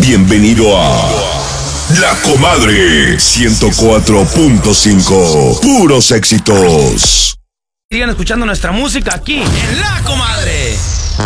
Bienvenido a La Comadre 104.5. Puros éxitos. Sigan escuchando nuestra música aquí en La Comadre.